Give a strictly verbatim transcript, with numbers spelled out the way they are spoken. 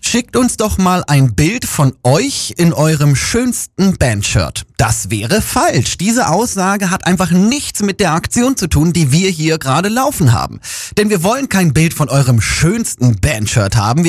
Schickt uns doch mal ein Bild von euch in eurem schönsten Bandshirt. Das wäre falsch. Diese Aussage hat einfach nichts mit der Aktion zu tun, die wir hier gerade laufen haben. Denn wir wollen kein Bild von eurem schönsten Bandshirt haben.